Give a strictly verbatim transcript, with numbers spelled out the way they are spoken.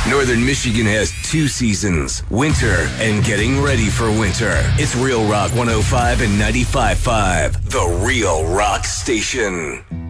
Northern Michigan has two seasons, winter and getting ready for winter. It's Real Rock one oh five and ninety-five point five, the Real Rock Station.